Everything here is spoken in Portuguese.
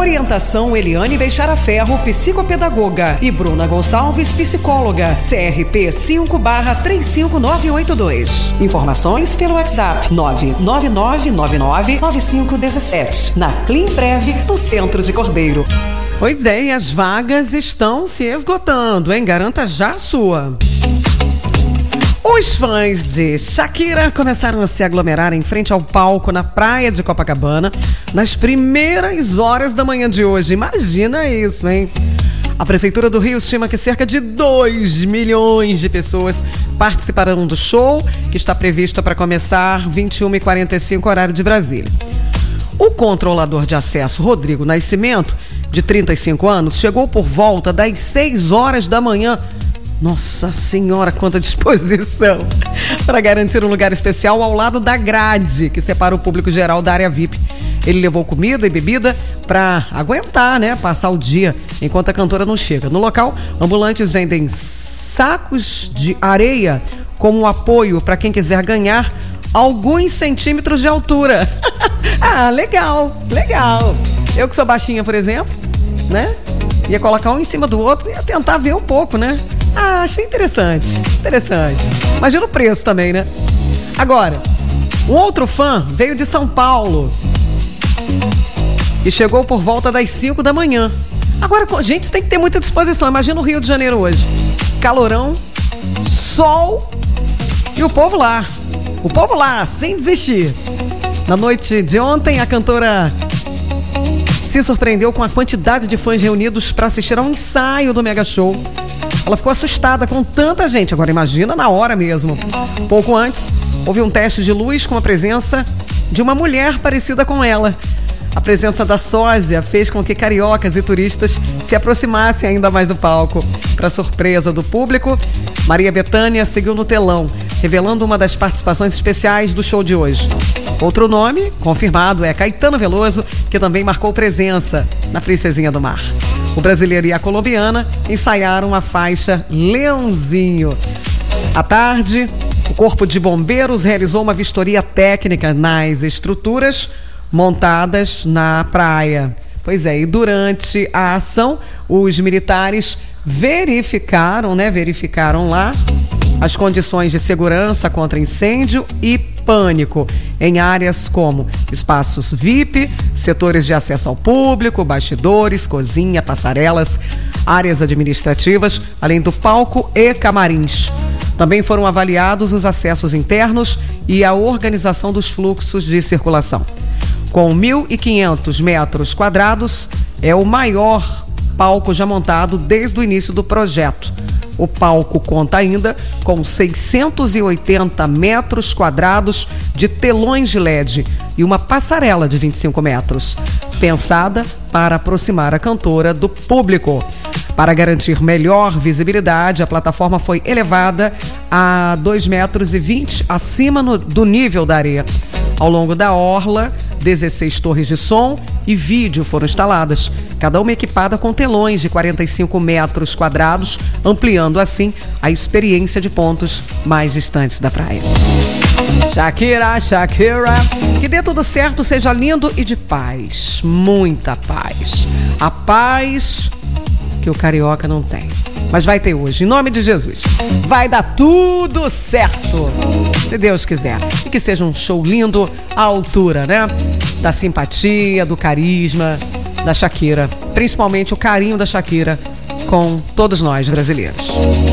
Orientação Eliane Beixara Ferro, psicopedagoga, e Bruna Gonçalves, psicóloga. CRP 5/35982. Informações pelo WhatsApp 999999517. Na Clinprev, no Centro de Cordeiro. Pois é, e as vagas estão se esgotando, hein? Garanta já a sua. Os fãs de Shakira começaram a se aglomerar em frente ao palco na praia de Copacabana nas primeiras horas da manhã de hoje. Imagina isso, hein? A Prefeitura do Rio estima que cerca de 2 milhões de pessoas participarão do show, que está previsto para começar 21h45, horário de Brasília. O controlador de acesso, Rodrigo Nascimento, de 35 anos, chegou por volta das 6 horas da manhã. Nossa Senhora, quanta disposição! Para garantir um lugar especial ao lado da grade, que separa o público geral da área VIP. Ele levou comida e bebida para aguentar, né? Passar o dia enquanto a cantora não chega. No local, ambulantes vendem sacos de areia como apoio para quem quiser ganhar alguns centímetros de altura. Ah, legal, legal. Eu que sou baixinha, por exemplo, né? Ia colocar um em cima do outro e ia tentar ver um pouco, né? Ah, achei interessante. Imagina o preço também, né? Agora, um outro fã veio de São Paulo e chegou por volta das 5 da manhã. Agora, gente, tem que ter muita disposição. Imagina o Rio de Janeiro hoje. Calorão, sol e o povo lá. O povo lá, sem desistir. Na noite de ontem, a cantora se surpreendeu com a quantidade de fãs reunidos para assistir ao ensaio do Mega Show. Ela ficou assustada com tanta gente. Agora imagina na hora mesmo. Pouco antes, houve um teste de luz com a presença de uma mulher parecida com ela. A presença da sósia fez com que cariocas e turistas se aproximassem ainda mais do palco. Para surpresa do público, Maria Bethânia seguiu no telão, revelando uma das participações especiais do show de hoje. Outro nome confirmado é Caetano Veloso, que também marcou presença na Princesinha do Mar. O brasileiro e a colombiana ensaiaram a faixa Leãozinho. À tarde, o Corpo de Bombeiros realizou uma vistoria técnica nas estruturas montadas na praia. Pois é, e durante a ação, os militares verificaram lá as condições de segurança contra incêndio e pânico em áreas como espaços VIP, setores de acesso ao público, bastidores, cozinha, passarelas, áreas administrativas, além do palco e camarins. Também foram avaliados os acessos internos e a organização dos fluxos de circulação. Com 1.500 metros quadrados, é o maior palco já montado desde o início do projeto. O palco conta ainda com 680 metros quadrados de telões de LED e uma passarela de 25 metros, pensada para aproximar a cantora do público. Para garantir melhor visibilidade, a plataforma foi elevada a 2,20 metros acima do nível da areia. Ao longo da orla, 16 torres de som e vídeo foram instaladas, cada uma equipada com telões de 45 metros quadrados, ampliando assim a experiência de pontos mais distantes da praia. Shakira, que dê tudo certo, seja lindo e de paz, muita paz. A paz que o carioca não tem. Mas vai ter hoje, em nome de Jesus. Vai dar tudo certo, se Deus quiser. E que seja um show lindo à altura, né? Da simpatia, do carisma da Shakira. Principalmente o carinho da Shakira com todos nós brasileiros.